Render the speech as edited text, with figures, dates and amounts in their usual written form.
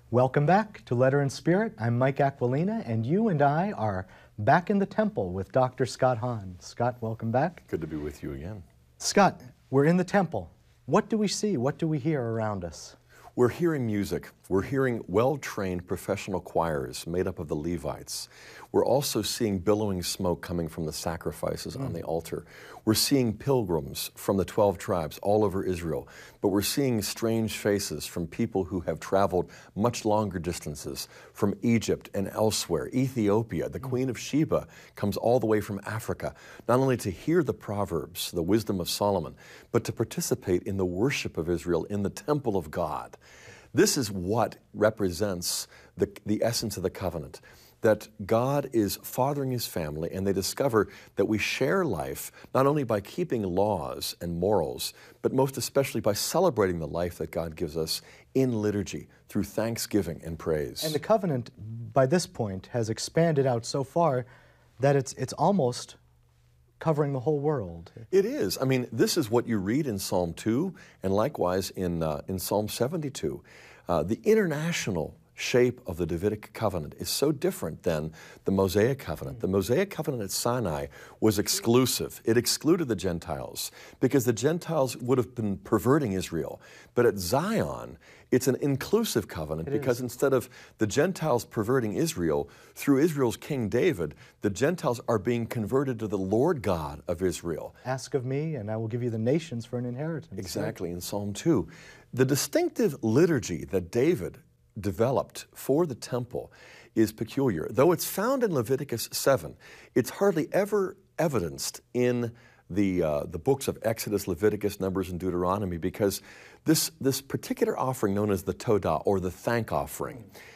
Welcome back to Letter and Spirit. I'm Mike Aquilina, and you and I are back in the temple with Dr. Scott Hahn. Scott, welcome back. Good to be with you again. Scott, we're in the temple. What do we see? What do we hear around us? We're hearing music. We're hearing well-trained professional choirs made up of the Levites. We're also seeing billowing smoke coming from the sacrifices on the altar. We're seeing pilgrims from the 12 tribes all over Israel, but we're seeing strange faces from people who have traveled much longer distances from Egypt and elsewhere. Ethiopia, the Queen of Sheba, comes all the way from Africa, not only to hear the Proverbs, the wisdom of Solomon, but to participate in the worship of Israel in the temple of God. This is what represents the essence of the covenant, that God is fathering his family, and they discover that we share life not only by keeping laws and morals, but most especially by celebrating the life that God gives us in liturgy through thanksgiving and praise. And the covenant, by this point, has expanded out so far that it's almost covering the whole world. It is. I mean, this is what you read in Psalm 2 and likewise in Psalm 72. The international shape of the Davidic covenant is so different than the Mosaic covenant. The Mosaic covenant at Sinai was exclusive. It excluded the Gentiles because the Gentiles would have been perverting Israel. But at Zion, it's an inclusive covenant because instead of the Gentiles perverting Israel, through Israel's King David, the Gentiles are being converted to the Lord God of Israel. Ask of me, and I will give you the nations for an inheritance. Exactly, in Psalm 2. The distinctive liturgy that David developed for the temple is peculiar. Though it's found in Leviticus 7, it's hardly ever evidenced in the books of Exodus, Leviticus, Numbers, and Deuteronomy, because this particular offering known as the Todah, or the thank offering,